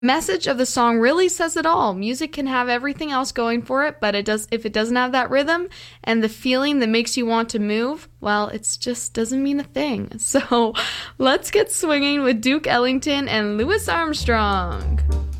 Message of the song really says it all. Music can have everything else going for it, but if it doesn't have that rhythm and the feeling that makes you want to move, well, it just doesn't mean a thing. So let's get swinging with Duke Ellington and Louis Armstrong.